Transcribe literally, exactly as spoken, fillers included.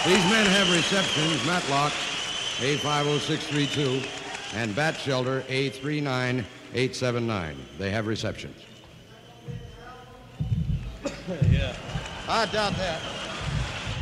These men have receptions, Matlock A five oh six three two and Bat Shelter A three nine eight seven nine. They have receptions. Yeah. I doubt that.